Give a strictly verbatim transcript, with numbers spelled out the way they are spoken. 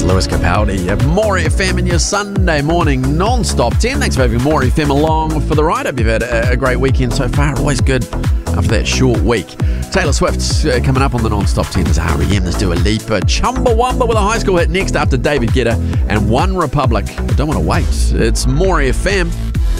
Lewis Capaldi at More F M in your Sunday morning non-stop ten. Thanks for having More F M along for the ride. Hope you've had a, a great weekend so far. Always good after that short week. Taylor Swift's uh, coming up on the non-stop ten. There's R E M, there's Dua Lipa, Chumbawamba with a high school hit next after David Guetta and One Republic. I don't want to wait. It's More F M.